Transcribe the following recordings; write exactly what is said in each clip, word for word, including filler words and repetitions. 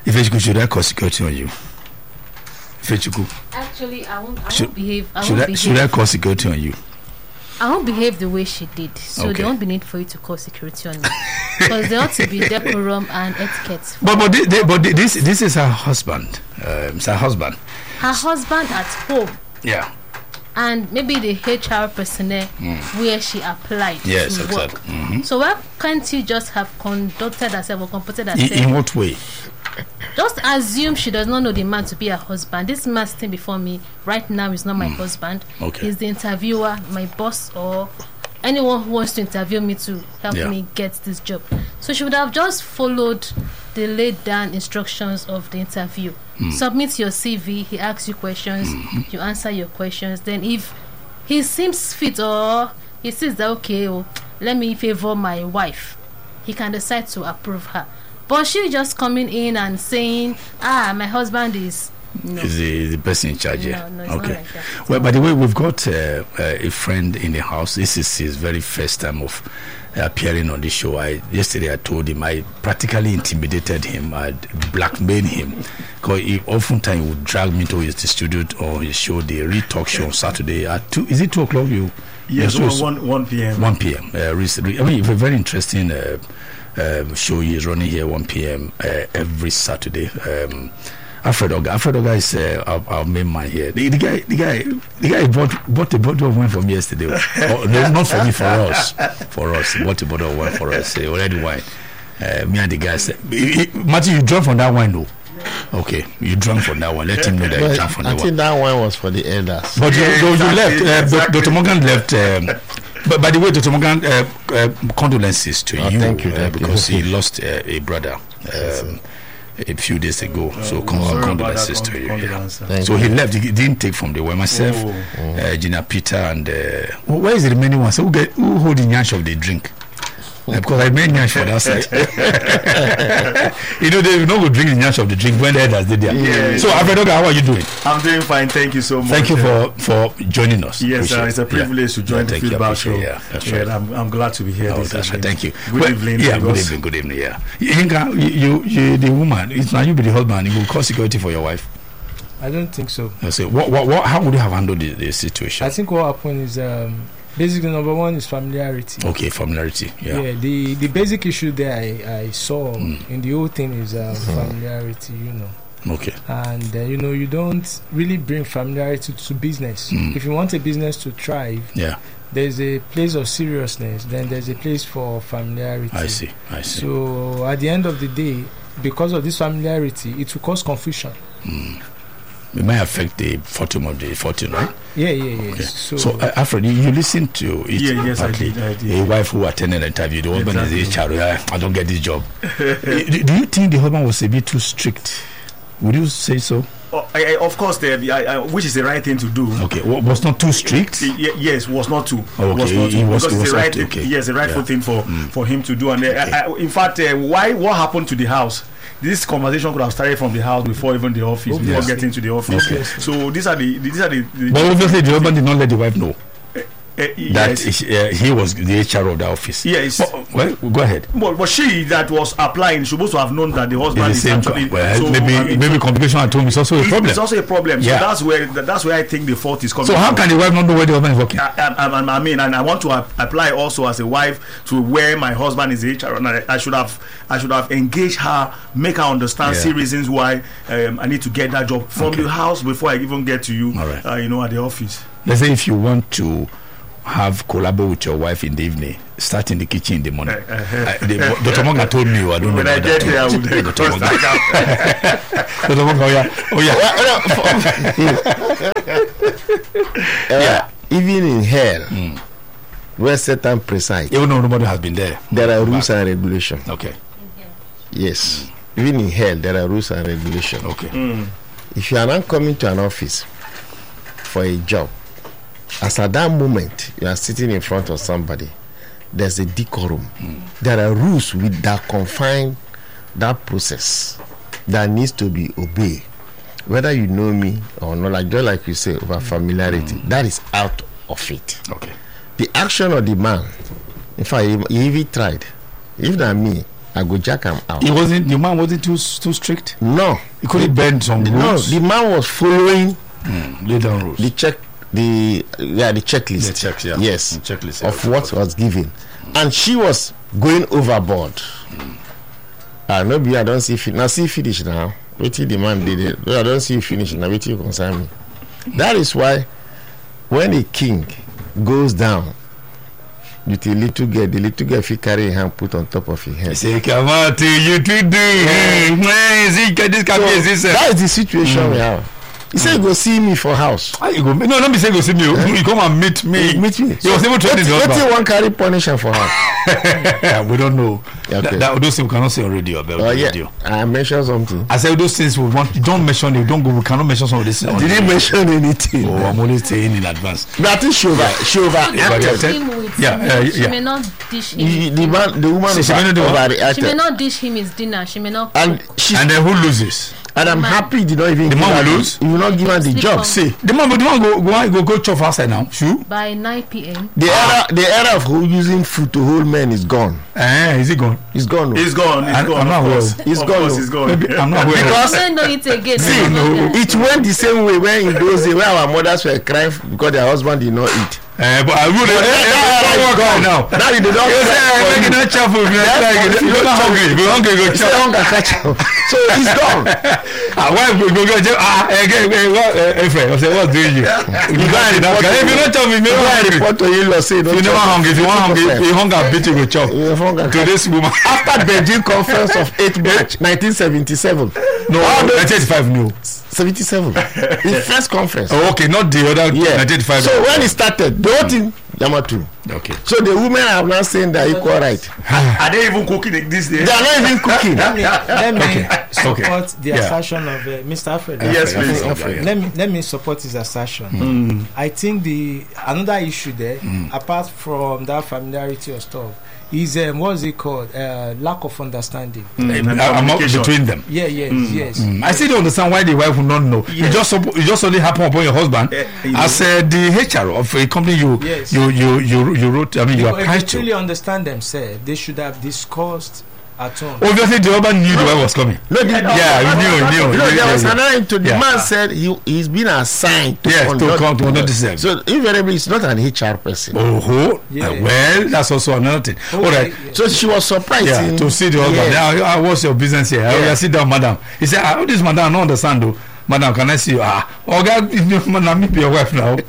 If Ifechuku, should I call security on you? Ifechuku. Actually, I won't, I Should, won't behave. I should, won't I, behave. should I call security on you? I won't behave the way she did, so Okay. there won't be need for you to call security on me, because there ought to be decorum and etiquette. But but, thi- thi- but thi- this this is her husband. Um, it's her husband. Her husband at home, Yeah. and maybe the H R personnel where she applied Yes, to work. exactly. Mhm. So why can't you just have conducted herself or comported In, herself? in what way? Just assume she does not know the man to be her husband. This man sitting before me right now is not my husband. Okay. He's the interviewer, my boss, or anyone who wants to interview me to help Yeah. me get this job. So she would have just followed the laid down instructions of the interview. Submit your C V, he asks you questions, you answer your questions. Then if he seems fit or he says that, okay, oh, let me favor my wife, he can decide to approve her. But she just coming in and saying, ah, my husband is... No. Is the, the person in charge here? No, no, it's not Okay. like that. Well, by the way, we've got uh, uh, a friend in the house. This is his very first time of appearing on the show. I yesterday I told him I practically intimidated him. I blackmailed him because he oftentimes would drag me to his the studio or his show, the Real Talk Show on Saturday at two. Is it two o'clock? You Yes, your one, show- one, one p.m. one p.m. Uh, recently, I mean, it's a very interesting uh, um, show he is running here one p.m. Uh, every Saturday. Um, Alfred Oga, Alfred Oga is uh, our, our main man here. The, the guy, the guy, the guy bought bought a bottle of wine for me yesterday. Oh, no, not for me, for us, for us. He bought a bottle of wine for us. Uh, already wine. Uh, me and the guy said, Matthew, you drank from that wine, though. Okay, you drank from that one. Let him know that you But drank from I that think one. that one was for the elders. But you, Yeah, you, you exactly, left. Uh, exactly. Doctor Morgan left. Um, but by the way, Doctor Morgan, uh, uh, condolences to Oh, you, thank you, uh, thank you. because he lost uh, a brother um, a few days ago. so con- sorry about condolences that, to you. con- Yeah. condolences. Thank So you. he left. He didn't take from the way myself, Oh. uh, Gina Peter, and uh, wh- where is the remaining one? So who get who hold the nyash of the drink? Uh, because I made nyash for that side. You know, they not go drink the nyash of the drink when the elders did there. Yeah. So Alfred Oga, how are you doing? I'm doing fine. Thank you so much. Thank you uh, for for joining us. Yes, uh, Appreciate it's a it. privilege Yeah. to join Yeah, the thank you. Feedback Show. Appreciate it. Yeah, that's Yeah, right. I'm, I'm glad to be here. Oh, this that's right. evening. Thank you. Good Well, evening. Yeah, good Lagos. evening. Good evening. Yeah. Yinka, you, you, you, the woman. It's now you be the husband. You will call security for your wife. I don't think so. I say, what, what, what? How would you have handled the, the situation? I think what happened is um, basically number one is familiarity. Okay, familiarity. Yeah. Yeah, the the basic issue there I, I saw Mm. in the whole thing is um, familiarity, you know. Okay. And uh, you know, you don't really bring familiarity to business. Mm. If you want a business to thrive, Yeah. there's a place of seriousness, then there's a place for familiarity. I see. I see. So at the end of the day, because of this familiarity, it will cause confusion. Mm. It might affect the fortune of the fortune, right? Yeah, yeah, yeah. Okay. So, So, uh, Alfred, you, you listen to it. Yeah, yes, I partly. did, I did. A wife who attended an interview, the husband Exactly. is a child. "Ah, I don't get this job. do, do you think the husband was a bit too strict? Would you say so? Oh, I, I, of course, the, I, I, which is the right thing to do. Okay, well, was not too strict. Y- yes, was not to. Oh, okay, was not he to. was- because he was it's the not right, to, okay. yes, the rightful Yeah. thing for Mm. for him to do. And uh, Okay. I, I, in fact, uh, why what happened to the house? This conversation could have started from the house before even the office, before Obviously. getting to the office. Okay. So these are the these are the. the But obviously, the husband did not let the wife know uh, that yes. he, uh, he was the H R of the office. Yes. But, well, go ahead. But, but she that was applying supposed to have known that the husband It's is the same. actually. Well, so, maybe I mean, maybe complication at home is also a it's, problem. it's also a problem. Yeah. So that's where that's where I think the fault is coming. So how from. can the wife not know where the husband is working? I, I, I, I mean, and I want to ap- apply also as a wife to where my husband is H R. And I, I should have, I should have engaged her, make her understand, Yeah. see reasons why um, I need to get that job from Okay. the house before I even get to you. All right. uh, you know, at the office. Let's say if you want to have collabo with your wife in the evening, start in the kitchen in the morning. Uh, uh, Uh, the, Doctor Morgan told me, I don't know when I about get that. there, I will Doctor cross Morgan. that out. Doctor Morgan, oh yeah, oh yeah. Uh, even in hell, Mm. where Satan presides, Even though nobody has been there. there are rules and regulations. Okay, Yes. Even in hell, there are rules and regulations. okay. Mm. If you are not coming to an office for a job, as at that moment you are sitting in front of somebody, there's a decorum. There are rules with that confine that process that needs to be obeyed. Whether you know me or not, like just like you say, over familiarity, that is out of it. Okay. The action of the man, in fact, he, he even tried. If not me, I go jack him out. He wasn't. The man wasn't too too strict. No, He couldn't bend some no. rules. The man was following Mm, lay down rules. the check, the yeah, the checklist. The checks, yeah. Yes, The checklist, of yeah. what was given, and she was going overboard. Ah, no, be I don't see fin- now. See finish now. Wait till the man did it. No, I don't see you finish now. Wait till you concern me. That is why when a king goes down with a little girl, the little girl fit carry a hand put on top of his head. Say, come on, to you to do. Man, see, this can be a sister. That is the situation we have. He said, "Go see me for house." How you go? No, let me say go see me. You come and meet me. Meet me. He was even training the What you husband. want carry punishment for house? We don't know. Yeah, okay. That, that, those things we cannot say on radio. About Oh yeah, radio. I mentioned something. I said those things we want. Don't mention it. Don't go. We cannot mention some of this. on Did the he radio. mention anything? Oh, I'm only saying in advance. But I think she over, she over Yeah, but acted. yeah, Him with Yeah, dinner. uh, She yeah. may not dish him. The, his the dinner. man, the woman She- she may not do over, what? overreacted. She may not dish him his dinner. She may not. and cook. she And then who loses? and I'm man. happy he did not even The give man her will the- lose? He will not give her the Sleep job. on. See, The man, the man go go go go chop outside now. Shoe? By nine p.m. the era the era of who using food to hold men is gone. Eh, is he gone? It's gone. He's gone. He's I- gone. I'm not of course. aware. He's Of gone, course, no. he's gone. Maybe I'm not aware. Because- Men know it again. See, No, no, it went the same way when in those days where our mothers were crying because their husband did not eat. Eh, but I would. Eh, eh, eh, don't work right now. Now you did not You say, cry eh, make for it you. not chop food. You That's like what it. you You're don't not chop. hungry. You're hungry. Go You say chop. hunger catch him. So it's gone. Ah, why go go go? Ah, again, what? Eh, friend, I say, what's doing you? You can't eat that. If you not chop, you Go never and hungry. report to in-law say If you never hungry, if you want hungry, if you hunger, beat you go chop. You have hunger. To this woman. After Beijing conference of eighth March nineteen seventy-seven. No, All those- nineteen eighty-five. No. seventy-seven. The first conference. Oh, okay, not the other. Yeah. nineteen eighty-five. So when it started, the whole thing, Yamatu. Okay. So the women are now saying they're equal right. Are they even cooking it this day? They are not even cooking. Let me, let me Okay. support the Yeah. assertion of uh, Mister Alfred. Yes, Okay, please. okay, okay. Let me let me support his assertion. I think the another issue there, apart from that familiarity or stuff, is um, what's it called? Uh, lack of understanding. Eh, and I'm not communication. between them. Yeah, yes, yes. Mm, I still don't understand why the wife will not know. Yeah. It just suppo- it just only happen upon your husband. Eh, you know. As uh, the H R of a company you Yes. you, you you you wrote. I mean, you If they applied truly to. understand themselves, they should have discussed at home. Obviously, the husband knew the wife was coming. No, the, Yeah, you knew, you knew. You know, you there knew, was yeah. another into the Yeah. man said he he's been assigned to Yes, to conduct- come to conduct this, um, So invariably, it's not an H R person. Oh, Yeah. uh, well, that's also another thing. Okay, All right. yeah. So she was surprised. Yeah, in- to see the husband. Yeah. Yeah, ah, what's your business here? Yeah. Yeah. Sit down, madam. He said, ah, this madam, I don't understand though. Madam, can I see you? Ah, oh God, madam, me be your wife now.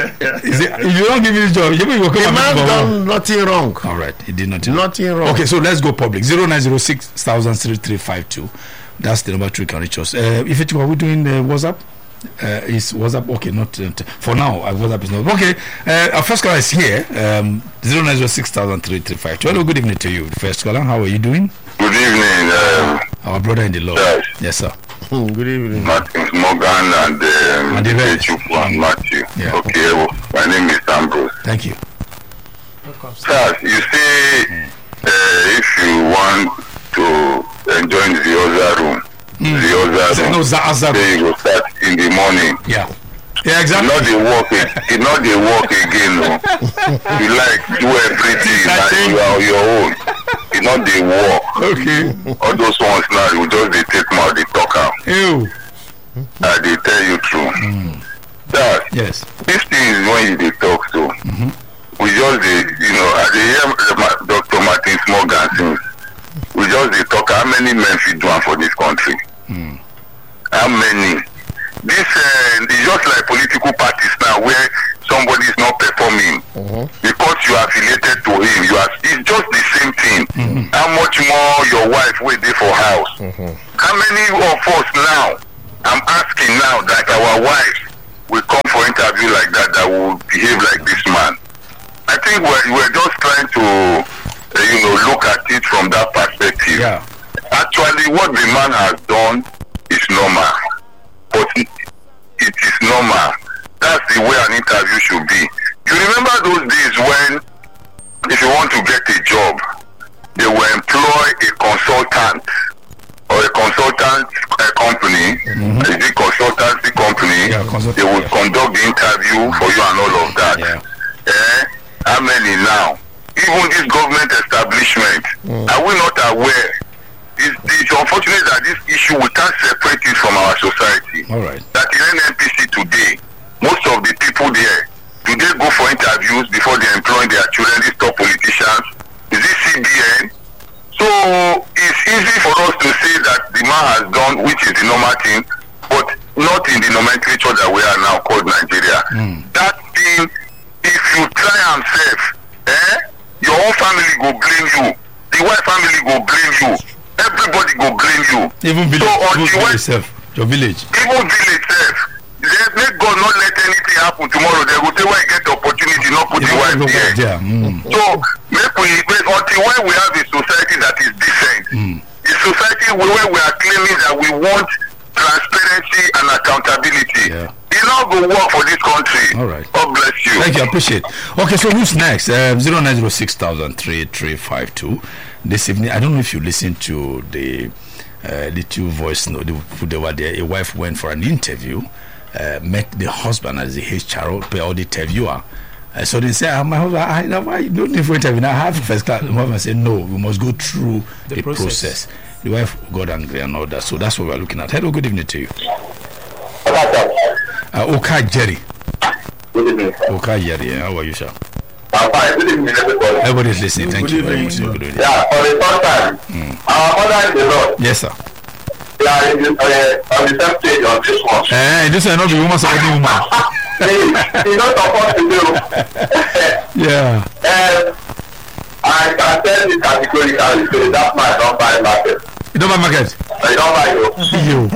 He said, if you don't give me this job, you will come The and man meet me. done nothing wrong. All right, he did nothing. Nothing wrong. Okay, so let's go public. Zero nine zero six thousand three three five two. That's the number three can reach us. Uh, if it are we doing uh, WhatsApp? Uh, is WhatsApp okay? Not uh, t- for now. Uh, WhatsApp is not okay. Uh, our first caller is here. Um, zero nine zero six thousand three three five two. Hello, good evening to you. First caller, how are you doing? Good evening, um, Our brother in the Lord. Yes. Yes, sir. Hmm, good evening. Martin Morgan and um, And the rest. Chukwu and Matthew. Yeah. Okay, well, my name is Ambrose. Thank you. Welcome, sir. Sir, you see, uh, if you want to enjoy the other room, the other No, room, za- za- then you go start in the morning. yeah. Yeah, You exactly. not they work, it, it not they work again. No. You like do everything That's and it. you are on your own. You not they work. Okay. All those ones now, you just they take mouth, they talk out. Ew. And they tell you true. That Yes. these things when you dey talk so we just dey you know I dey hear Ma- Doctor Martin Morgan since we just dey talk how many men fit do am for this country how many this uh, it's just like political parties now where somebody is not performing because you are affiliated to him you are it's just the same thing how much more your wife wey dey for house how many of us now I'm asking now that our wives will come for interview like that that will behave like this man. I think we're, we're just trying to, uh, you know, look at it from that perspective. Yeah. Actually, what the man has done is normal. But it, it is normal. That's the way an interview should be. You remember those days when, if you want to get a job, they will employ a consultant or a consultant uh, company, mm-hmm. a big consultancy company, Yeah, consult- they will yeah. conduct the interview for you and all of that. Yeah. Eh? How many now? even this government establishment, mm. are we not aware? It's, it's unfortunate that this issue, we can't separate it from our society. All right. That in N N P C today, most of the people there, do they go for interviews before they employ their children, these top politicians? Is it C B N? So it's easy for us to say that the man has done, which is the normal thing, but not in the nomenclature that we are now called Nigeria. Mm. That thing, if you try and save, eh, your own family go blame you. The white family go blame you. Everybody go blame you. Even village, so even village self, your village. Even village self. Let God not let anything happen tomorrow. They will say when you get the opportunity, not put the wife there. Yeah. Mm. So make we wait until when we have a society that is decent. Mm. A society where we are claiming that we want transparency and accountability. Yeah. It not go work for this country. All right. God bless you. Thank you. I appreciate. Okay, so who's next? Um, zero nine zero six thousand three three five two. This evening, I don't know if you listened to the uh, the two voice note. They were there. A wife went for an interview, uh, met the husband as the H R or the interviewer. Uh, so they say, ah, my husband, I, I, I don't need for interview. I have first class. The husband said, no, we must go through the, the process. process. The wife got angry and all that. So that's what we're looking at. Hello, good evening to you. Uh, Oka Jerry. Good evening. Oka Jerry, how are you, sir? I'm fine. Good evening, everybody. Everybody's listening. Thank Good you evening. very much. Good evening. Yeah, for the first time, mm. our mother in the Lord. Yes, sir. They are in the, uh, on the same stage on this one. Eh, this is not the woman, sorry, woman. He's not supposed to do. Yeah. And I can tell you categorically, so that man don't buy market. You don't buy market? I don't buy you. You.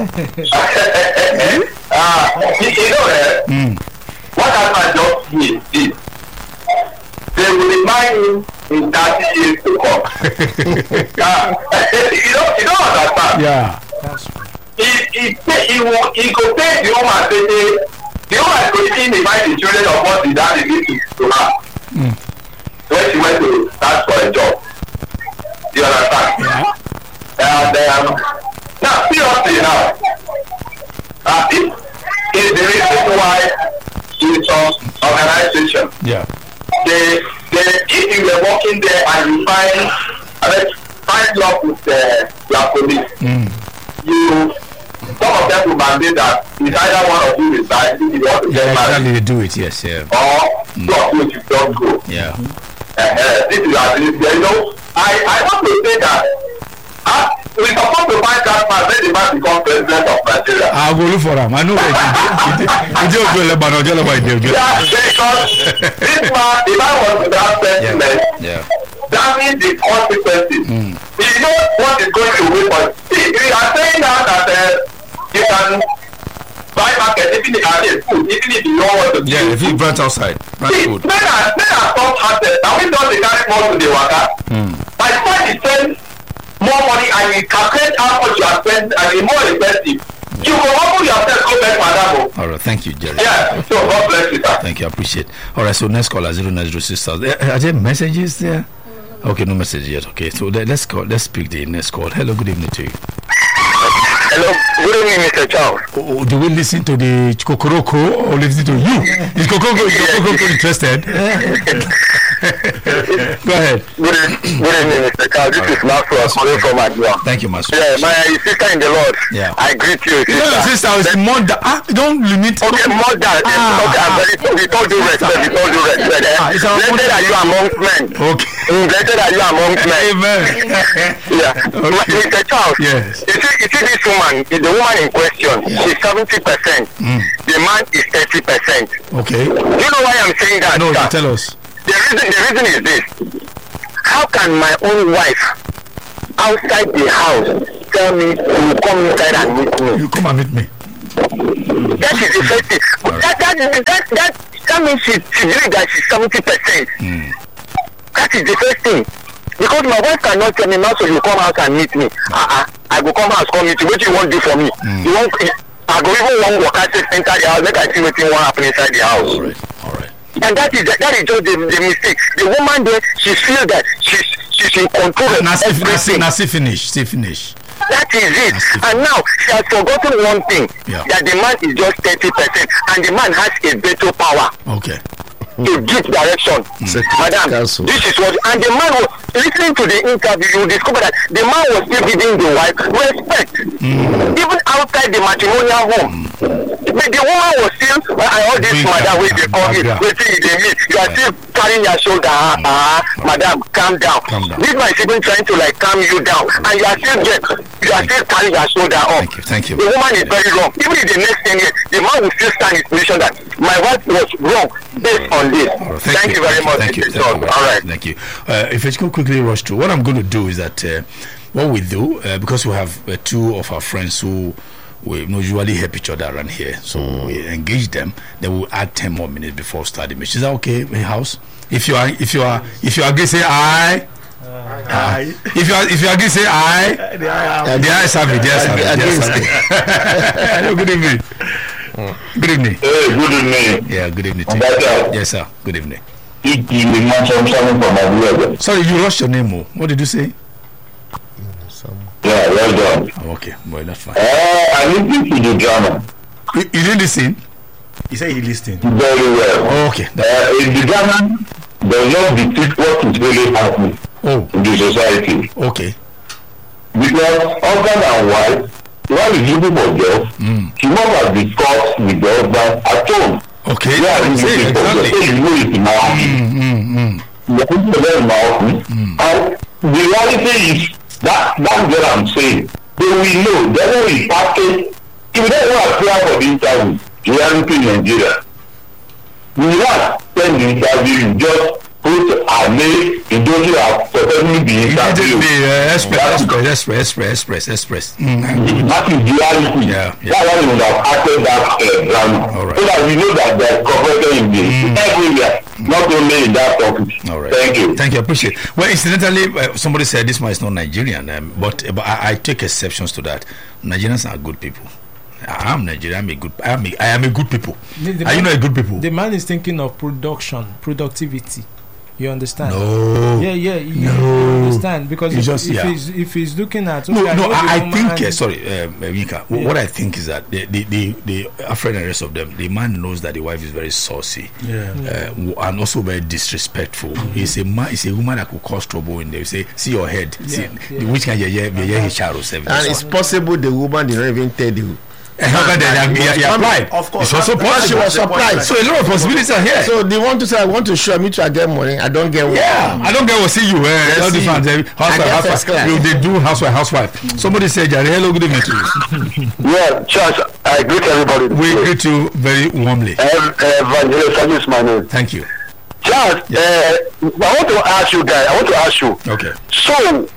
uh, you, you know, eh, mm. what I just did is they will remind him in thirty years to come. uh, you don't, you don't understand. Yeah. He, he, he, will, he could take the woman and say, the woman could even invite the children of what the daddy did to her. Mm. When she went to start for a job. You understand? Yeah. And um, now, seriously now, uh, it is the reason why in some organization, yeah. they, they, if you were working there and you find, I mean, find love with uh, your police, mm. you, some of them will mandate that it's either one of you decide if you want to yeah, get married. Exactly, do it, yes, yeah. Or mm. not do it, you don't go. Yeah. Uh, this is at least, you know, I, I want to say that uh, we're supposed to find that man when the man becomes president of Nigeria. I will look for him. I know it. It just go Lebanon, just about it. Yeah, because this man, if I was to that president, yeah. that means the consequences. Mm. We know what is going to wait for. See, we are saying now that uh, you can buy market even if you food, even if you don't want to. Yeah, if you rent outside, rent See, food. men are men are soft-hearted, and we don't carry more to the water. Mm. By the time you spend more money and you calculate how much you are spending and it's more expensive, mm. you will humble yourself go back madam. All right, thank you, Jerry. Yeah, so God bless you, sir. Thank you, I appreciate. All right, so next caller zero nine zero six thousand. Are there messages there? Okay, no message yet. Okay, so let's call. Let's pick the next call. Hello, good evening to you. Hello, good evening, Mister Charles. Oh, do we listen to the Kokoroko or listen to you? Is Kokoroko, is Kokoroko interested? Go ahead. Good, good evening, Mister Charles. This All is right. Maxwell calling from Adua. Thank you, Maxwell. Yeah, my sister in the Lord. Yeah. I greet you, sister. You know, sister, it's mother. Ah, don't limit. Okay, mother. Ah, okay, I'm very sorry. We told you respect. We told you respect. Eh? Ah, blessed are you amongst men. Okay. Mm, blessed are you amongst men. Amen. Yeah. Okay. Mister Charles. Yes. You see, you see this woman, the woman in question, she's seventy percent. Mm. The man is thirty percent. Okay. Do you know why I'm saying that? No, sir? tell us. The reason, the reason is this. How can my own wife outside the house tell me to come inside and meet me? You come and meet me. That is the first thing. Right. That, that, that, that, that means she, she believes that she's seventy percent. Mm. That is the first thing. Because my wife cannot tell me, now so you come out and meet me. Uh-uh. I go come out, come meet you. What do you want to do for me? Mm. You want, I go even one worker to enter the house, make I see what you want happen inside the house. All right, all right. And that is that is just the, the mistake. The woman there, she feels that she's she's in control of everything. Now see finish, see finish. That is it. And now she has forgotten one thing. Yeah. That the man is just thirty percent and the man has a veto power. Okay. to give direction. Madam, Council. this is what, and the man was listening to the interview. You discover that the man was still giving the wife respect, Mm. even outside the matrimonial home. The, the woman was still, uh, all this Big madam, up, wait, they call me, yeah. waiting in the meet. You are still carrying your shoulder, ah, uh, uh, madam, calm down. Calm down. This man is even trying to like calm you down, and you are still get, you are still carrying your shoulder up. Thank you, thank you. The woman is very wrong. Even in the next ten years, the man will still stand his position that my wife was wrong based on this. All right, Thank, you very much. Thank you. Mister Thank you. John. All right. Thank you. Uh, if I could quickly rush through, what I'm going to do is that uh, what we do, uh, because we have uh, two of our friends who we you know, usually help each other around here, so mm. we engage them. Then we'll add ten more minutes before starting. Is that okay, in house? If you are, if you are, if you agree, say aye. Aye. If you are, if you agree, say aye. The eye The ayes have it. The ayes have it. The ayes have it. Hello, good evening. Good evening. Hey, good evening. Yeah, good evening. To you. Better. Yes, sir. Good evening. It is the man from coming from Abuja. Sorry, you lost your name. Oh. What did you say? Yeah, well done. Oh, okay, well, that's fine. Uh, I listened to the drama You, you didn't listen? He said he listened. very well. Oh, okay. That, Uh, in the drama does not depict what is really happening oh, in the society. okay. Because husband and wife, while is looking for job, Mm. she must have discussed with the husband at home. Okay. Yeah, I'm Say, looking for job. exactly. So you know it's in my office. Mm, mm, mm. The people there in my office. And the reality is that that's what I'm saying. They will know. They will be packaged. If they want to apply for the interview, reality in Nigeria, we not send the interview, you just put a name in those who have successfully been interviewed. Immediately, uh, express, express, express, express, express, express. Mm. That is reality. Yeah, yeah. That's why we would have acted that uh, drama. All right. So that we know that they're cooperating in this Mm. everywhere, not only in that office. All right. Thank you. Thank you. I appreciate it. Well, incidentally, uh, somebody said this man is not Nigerian, um, but, uh, but I, I take exceptions to that. Nigerians are good people. I am Nigerian. I'm a good. I am a, I am a good people. The- the Are you man- not a good people? The man is thinking of production, productivity. You understand? No. Yeah, yeah, you, No. you understand because You if, just- if yeah. he's if he's looking at No, okay, no. know the I, I woman think. Uh, and- sorry, uh, Mika. Yeah. What I think is that the the the, the Alfred and the rest of them, the man knows that the wife is very saucy, Yeah. uh, w- and also very disrespectful. He's a man. He's a woman that could cause trouble in there. Say, see your head. See, yeah. which can you hear? You hear his shadow seven. And it's possible the woman did not even tell you. And how can they? He, he applied. Of course. It's also That's- possible. She was surprised. So a lot of possibilities are here. So they want to say, I want to show me to I get money. I don't get one. Yeah, I don't get what see you. Eh? All see different. you. eh, Housewife, I get first housewife. class. You, they do housewife, housewife. Somebody said, Jerry, hello, good evening to you. Yeah, Charles, I greet everybody. We greet you very warmly. Ev- Evangelist, that is my name. Thank you. Charles, uh, I want to ask you guys, I want to ask you. Okay. So,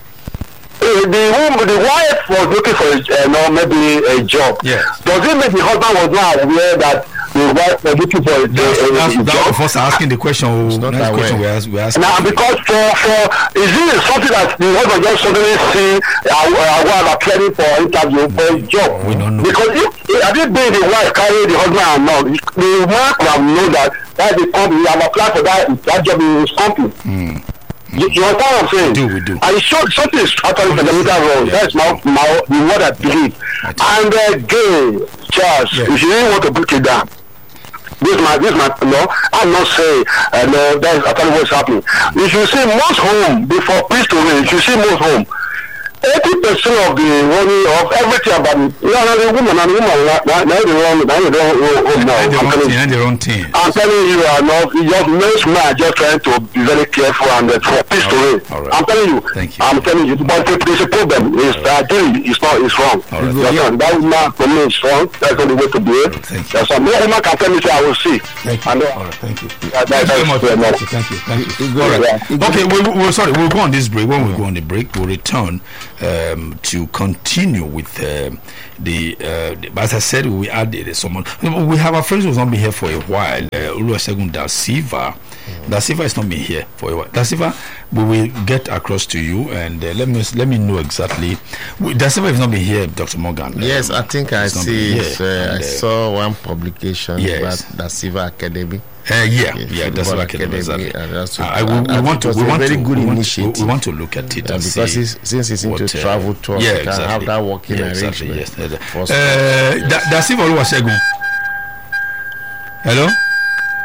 uh, the woman, the wife was looking for a, uh, no, maybe a job. Yes. Does it mean the husband was not aware that the wife was looking for a, That's, a, a, that's, a that's job? the first asking the question. Oh, not next that question way. we ask, we ask. Now, because for, for is it something that the husband just suddenly see uh, uh, while applying for interview for a job? We don't know. Because if, if had it been the wife carrying the husband and not, the man could have known that that's the company, you have applied for that, that job in his company. Mm. You, you understand what I'm saying? We do, we do. And sure, something is actually fundamental wrong. Yeah. That's my, my, the word I believe. Right. And again, Charles, Yeah. if you really want to break it down, this my this my no, I'm not saying uh, no, that's actually what's happening. If you see most home before peace to reign, if you see most home, eighty percent of the money of everything about it, you know, the woman and the woman now now they run now they run home now. And the I'm wrong telling thing, you. and the wrong thing. I'm telling you, uh, no, just most men are just trying to be very careful and uh, for peace to reign. All right. I'm telling you. Thank you. I'm telling you. But there's a problem. It's, I tell you, it's not. It's wrong. All right. You understand? That woman for me is wrong. That's the only way to do it. Thank you. That's some no woman can tell me say I will see. Thank you. And, uh, All right, thank you. that- Thank you very that's much. fair enough. Thank you. Thank you. Thank you. All All right. right. Okay, we, we, sorry, we'll go on this break. When we go on the break, we'll return um, to continue with um, the, uh, the. As I said, we added someone. We have our friends who's not been here for a while. Uh, Oluwasegun Da Silva. Da Silva has not been here for a while. Da Silva, we will get across to you and uh, let me let me know exactly. We, Da Silva has not been here, Doctor Morgan. Yes, Um, I think I he's not been see. here. It, uh, And, I uh, saw one publication Yes. about the Silva Academy. Uh, yeah, Yes, yeah, that's Football what I can Academy, exactly. and that's Uh, what- I, we, I we think want to, it was we a want very to, good we want, initiative. we, we want to look at it Uh, and because see. it's, since it's into what, uh, travel tours, yeah, you can exactly. have that working Yeah, exactly, arrangement. yes. for Uh, Da Da Silva Oluwasegun. Hello.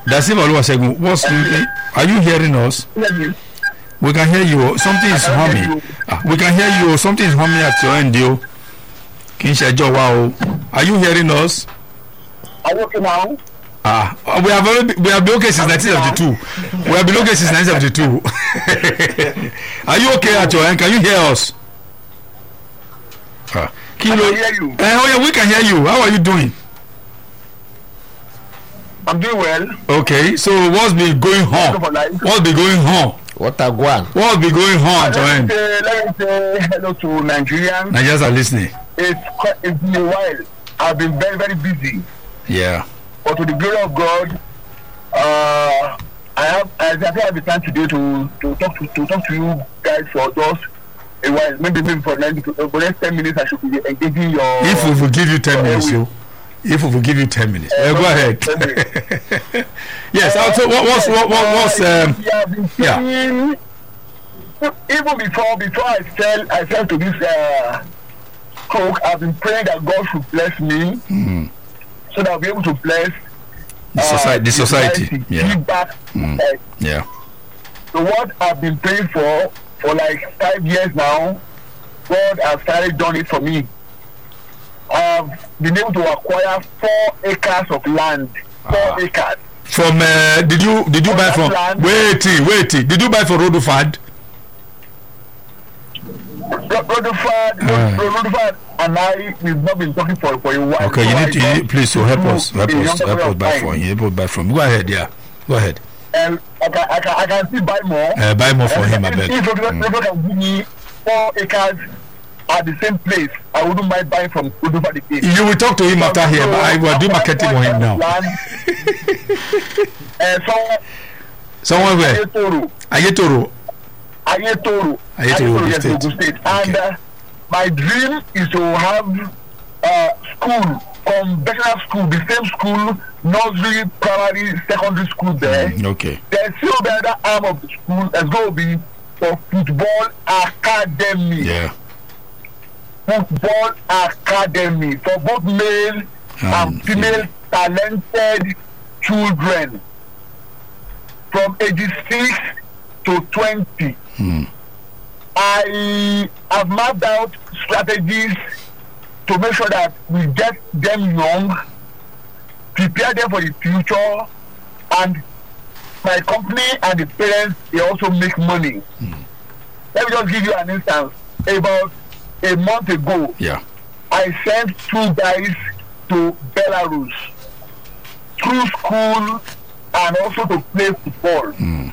Dasim Oluwasegun, what's the, are you hearing us? We can hear you. Something is humming. Ah, we can hear you. Something is humming at your end, yo. Kinshajo, wow. Are you hearing us? Are you okay now? Ah, we have already, we have been okay since nineteen seventy-two. We have been okay since nineteen seventy-two. Are you okay at your end? Can you hear us? Ah, Kilo. I can hear you. Eh, oh yeah, we can hear you. How are you doing? I'm doing well. Okay, so what's been going on? What's been going on? What a guan. What's been going on at your Let end? me say, let me say hello to Nigerians. Nigerians are listening. It's quite, it's been a while. I've been very, very busy. Yeah. But to the glory of God, uh, I have I think I have the time today to, to talk to, to talk to you guys for just a while. Maybe maybe for next for the next ten minutes I should be engaging your. If we will give you ten minutes, so if we will give you ten minutes, uh, well, go ahead. Yes. Uh, so what was what what was um, yeah. Even before before I sell I sell to this uh, cook, I've been praying that God should bless me, mm-hmm. so that I'll be able to bless the society. Uh, the society. society yeah. Give back. Mm. Uh, yeah. So what I've been praying for for like five years now, God has finally done it for me. I've been able to acquire four acres of land. Four ah. acres. From uh, did you did you from buy from? Land, wait, wait. Did you buy for Rodufad? Rodufad, uh. Rodufad, and I we've not been talking for for a while. Okay, so you need to you need, please so help us help us help us buy from. You need to buy from. Go ahead, yeah. Go ahead. Um, I can I can I can still buy more. Uh, buy more for uh, him, I bet. If Rodufad mm. can give me four acres at the same place, I wouldn't mind buying from Rodufad again. You will talk to him after so, here, but I will do marketing for him now. uh, so, Someone where? Ayetoro. Ayetoro. Ayetoro. Ayetoro, yes, State. State. And okay. uh, my dream is to have uh, school, conventional school, the same school, nursery, primary, secondary school there. Mm, okay. There's still the other arm of the school that's going to be for football academy. Yeah. Football academy for both male um, and female yeah. talented children from ages six to twenty. Hmm. I have mapped out strategies to make sure that we get them young, prepare them for the future, and my company and the parents, they also make money. Hmm. Let me just give you an instance. About a month ago, yeah. I sent two guys to Belarus through school and also to play football. Mm.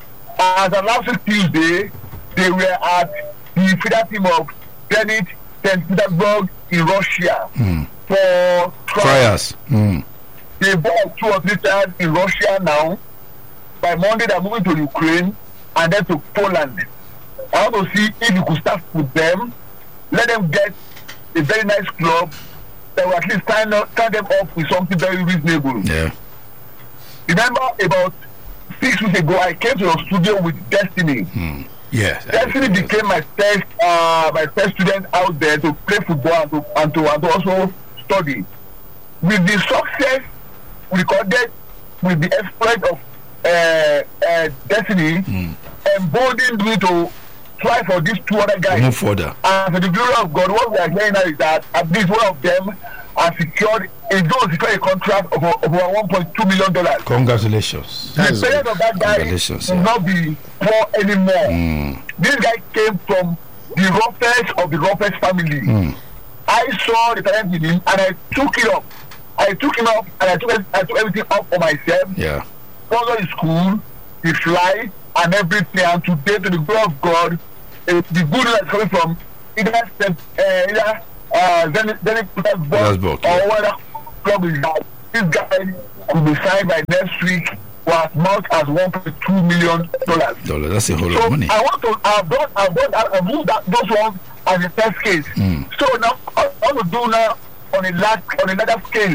As of last week Tuesday, they were at the feeder team of Zenit Saint Petersburg in Russia mm. for trials. Mm. They bought two or three times in Russia now. By Monday, they're moving to Ukraine and then to Poland. I want to see if you could start with them. Let them get a very nice club that will at least sign, up, sign them up with something very reasonable. Yeah. Remember, about six weeks ago, I came to your studio with Destiny. Mm. Yes. Destiny became my first, uh, my first student out there to play football and to, and to, and to also study. With the success recorded with the exploit of uh, uh, Destiny, mm. emboldened me to try for these two other guys. Move further. And for the glory of God, what we are hearing now is that at least one of them has secured is going to secure a contract of over one point two million dollars. Congratulations. The parents of that guy will yeah. not be poor anymore. Mm. This guy came from the roughest of the roughest family. Mm. I saw the talent in him and I took it up. I took him up and I took I took everything up for myself. Yeah. Go to school, he fly and everything. And today, to the glory of God, uh, the good news is coming from either uh, either uh, Zenit Petersburg or whether club is that. This guy could be signed by next week for as much as one point two million dollars. Dollar, that's a whole lot so of money. I want to. I've done. I've done. I've moved that those ones as a first case. Mm. So now I want to do now on a large, on a larger scale.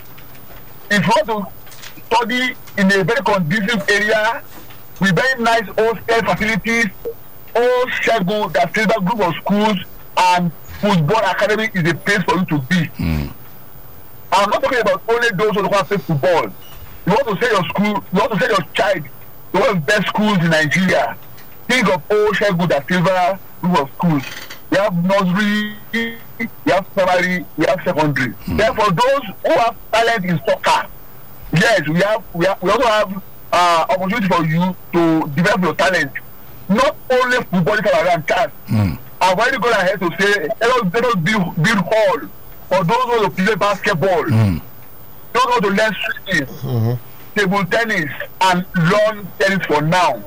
If you want to study in a very conducive area with very nice hostel facilities, all Shego, that silver group of schools and football academy is a place for you to be. Mm. I'm not talking about only those who want to play football. You want to send your school, you want to send your child to one of the best schools in Nigeria. Think of Olusegun Da Silva group of schools. We have nursery, we have primary, we have secondary. Mm. Therefore, those who have talent in soccer, yes, we have, we have, we also have uh, opportunity for you to develop your talent. Not only footballers around chance. Mm. I've already gone ahead to say, let us, let us build, build hall for those who want to play basketball, mm. those who want to learn swimming, mm-hmm. table tennis, and lawn tennis for now.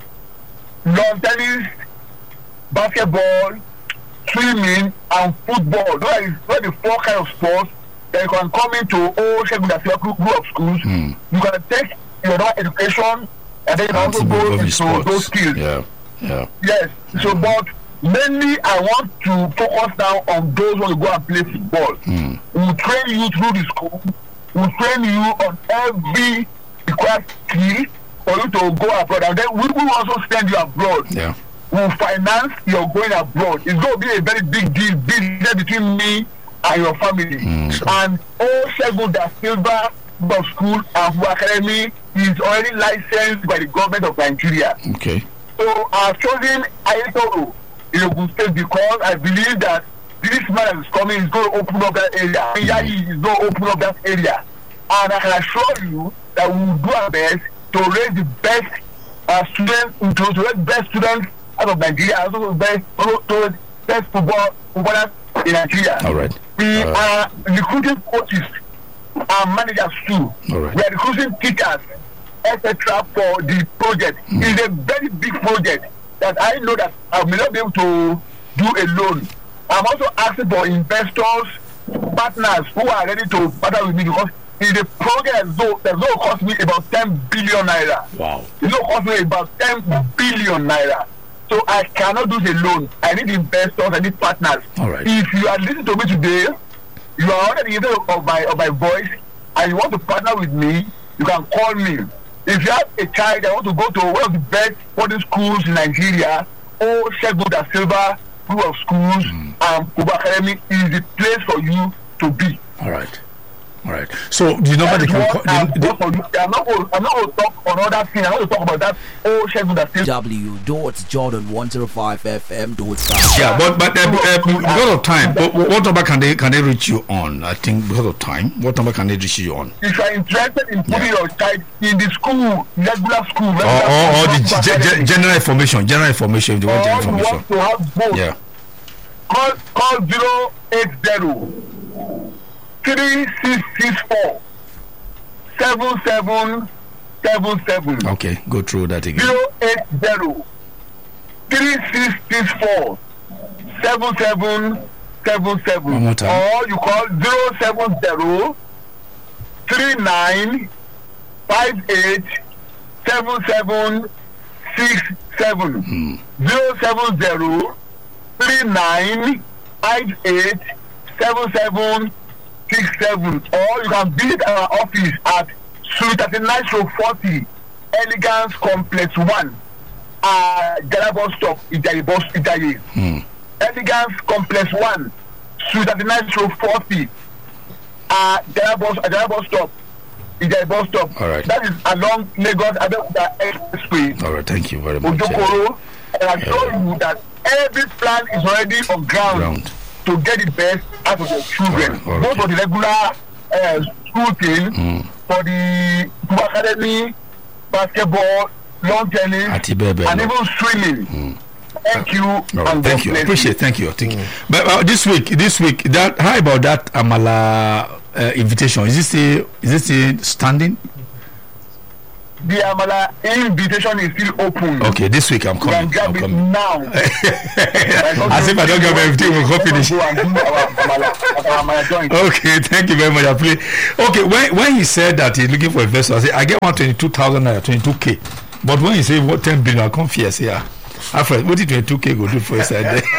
Lawn tennis, basketball, swimming, and football. Those are, those are the four kind of sports that you can come into Olusegun Da Silva group of schools. Mm. You can take your education and then you can also go into sports. Those skills. Yeah. Yeah. Yes. So, but mainly I want to focus now on those who want to go and play football. Mm. We'll train you through the school. We'll train you on every required skill for you to go abroad. And then we will also send you abroad. Yeah. We'll finance your going abroad. It's going to be a very big deal, business between me and your family. Mm. And Olusegun Da Silva School and Football Academy is already licensed by the government of Nigeria. Okay. So I've chosen Ayetoro in Ogun State because I believe that this man that is coming is going to open up that area. Yayi is going to open up that area. And I can assure you that we will do our best to raise the best uh, students, to, to raise the best students out of Nigeria, and also the best, to the best football, footballers in Nigeria. All right. We All are right. recruiting coaches and managers too. All right. We are recruiting teachers, et cetera for the project. Mm. It's a very big project that I know that I may not be able to do alone. I'm also asking for investors, partners who are ready to partner with me because it's a project that's going to cost me about ten billion naira. Wow. It's going to cost me about ten billion naira. So I cannot do it alone. I need investors, I need partners. All right. If you are listening to me today, you are already hearing of my of my voice, and you want to partner with me, you can call me. If you have a child that want to go to one of the best boarding schools in Nigeria, Olusegun Da Silva group of schools mm. and Football Academy is the place for you to be. All right. All right. So do you know what they can call? I'm, the, the, I'm not going to talk on other things. I'm going to talk about that Olusegun Da Silva. W dot Jordan one zero five F M dot com. Yeah, but but uh, uh, because of time, but what number can they can they reach you on? I think because of time, what number can they reach you on? If you are interested in putting yeah. your child in the school, regular school, regular or, or, or the school, g- g- general information, general information, if you want the information. You want to have both. Yeah. Call call zero eight zero three six six four seven seven seven seven. Okay, go through that again. Zero eight zero three six six four seven seven seven seven. One more time. Or you call zero seven zero three nine five eight seven seven six seven. Hmm. Zero seven zero three nine five eight seven seven six seven. Or you can visit our office at Suite thirty-nine Show forty Elegance Complex one, uh Ghana bus stop Ijayi bus Ijayi. Hmm. Elegance Complex one, Suite thirty-nine Show forty, uh Ghana bus Ghana bus stop Ijayi bus stop. All right. That is along Lagos Abeokuta Expressway. All right, thank you very much. Ojokoro, and I told yeah. you that every plan is already on ground, ground. to get the best out of the children. All right, all right. Both for the regular uh, school team, mm. for the Football Academy, basketball, lawn tennis, Atibebe, and no. even swimming. Mm. Thank you. Right, and thank you. I appreciate it. Thank you. Thank you. Mm. But uh, this week, this week, that how about that Amala uh, invitation? Is this still is this still standing? The Amala invitation is still open. Okay, this week I'm coming. You can grab I'm it coming. now. As if I don't get everything, we'll go finish. Okay, thank you very much. I play. Okay, when when he said that he's looking for investors, I said I get one twenty-two thousand naira, twenty-two k. But when he said what ten billion, I come fear say, yeah, Alfred, what did twenty-two k go do for us?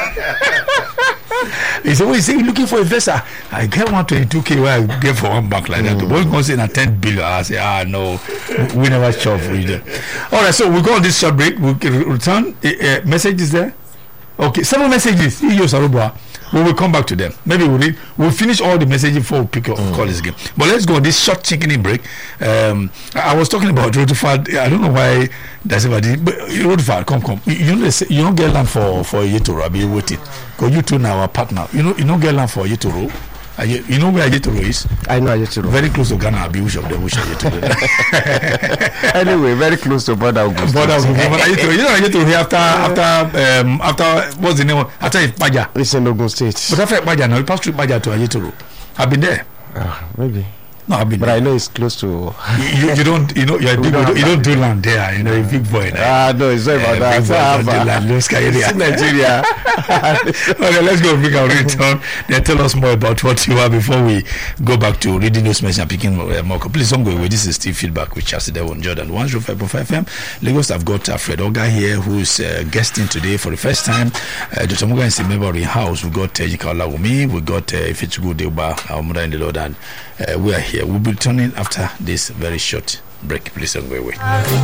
He said, well, he said, looking for investor. I get one twenty-two k where I get for one bank like that. Mm. But when he say na ten billion, I say, ah, no, we never shop for you. All right, so we go on this short break. We'll return. Uh, uh, messages there? Okay, seven messages. we will come back to them. Maybe we'll read, we'll finish all the messages before we pick up mm. call this game. But let's go on this short chicken break. Um, I, I was talking about Rotofad. I don't know why that's about it. But Rotofad, come, come. You, you, know, you don't get land for for Yetoro. I'll be waiting. Because you two now are partner. You know, you don't get land for Yetoro. You, you know where Ayetoro is? I know Ayetoro. Very close to Ghana. I'll be wish of them. Wish Ayetoro. Anyway, very close to Border Augusto. Border Augusto. You know Ayetoro here after after um, after what's the name? After Ipaja. It's in Ogun State. But after Ipaja now, you pass through Ipaja to Ayetoro. I've been there. Uh, maybe. No, I've been but there. I know it's close to. you, you, you don't, you know, you're a big, don't you don't do land there. You know, a big boy. Ah, no, it's not about uh, that. Boy, land, it's Nigeria. Okay, let's go bring our return. Then tell us more about what you are before we go back to reading those messages and picking uh, more. Please don't go away. This is Steve Feedback with Chelsea Devon Jordan. one oh five point five F M. Lagos, I've got Alfred Oga here who's uh, guesting today for the first time. Uh, Doctor Muga is a member in house. We got uh, Jika Lawumi. We got uh, Ifechugu Deuba, our mother in the Lord, and uh, we are here. We'll be returning after this very short break. Please don't go away.